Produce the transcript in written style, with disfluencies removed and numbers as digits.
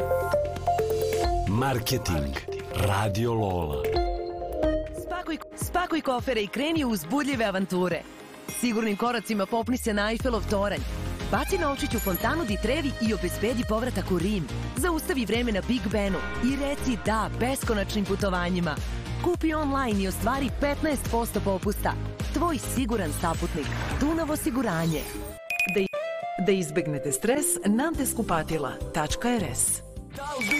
Marketing Radio Lola. Spakuj kofere i kreni u uzbudljive avanture. Sigurnim koracima popni se na Eiffelov toranj. Baci novčić u fontanu di Trevi i obezbedi povratak u Rim. Zaustavi vreme na Big Benu i reci da beskonačnim putovanjima. Kupi online i ostvari 15% popusta. Tvoj siguran saputnik. Dunav osiguranje. Da izbegnete stres, Nantes Kupatila.rs